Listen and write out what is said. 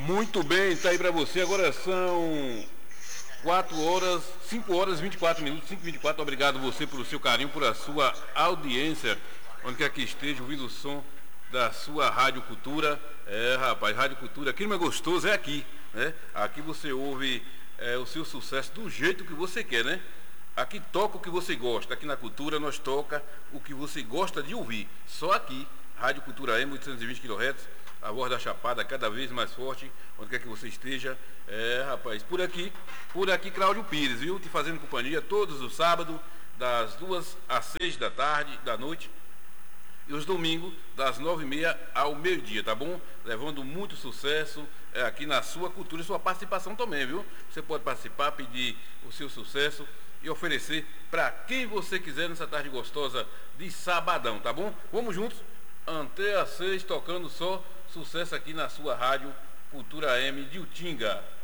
Muito bem, tá aí para você. Agora são 4 horas, 5 horas e 24 minutos, 5h24. Obrigado você pelo seu carinho, por a sua audiência, onde quer que esteja ouvindo o som da sua Rádio Cultura. Rapaz, Rádio Cultura, aqui não é gostoso, é aqui, né? Aqui você ouve o seu sucesso do jeito que você quer, né? Aqui toca o que você gosta. Aqui na Cultura nós toca o que você gosta de ouvir. Só aqui, Rádio Cultura M, 820 kHz, a voz da Chapada cada vez mais forte, onde quer que você esteja. Rapaz, por aqui, Cláudio Pires, viu? Te fazendo companhia todos os sábados, das 2 às 6 da noite. E os domingos, das 9h30 ao meio-dia, tá bom? Levando muito sucesso aqui na sua Cultura e sua participação também, viu? Você pode participar, pedir o seu sucesso e oferecer para quem você quiser nessa tarde gostosa de sabadão, tá bom? Vamos juntos, até às 6, tocando só sucesso aqui na sua Rádio Cultura M de Utinga.